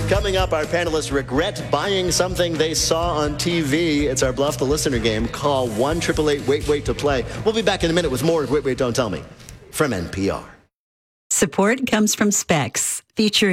Coming up, our panelists regret buying something they saw on TV. It's our Bluff the Listener game. Call 1-888-WAIT-WAIT to play. We'll be back in a minute with more of Wait, Wait, Don't Tell Me from NPR. Support comes from Specs, featuring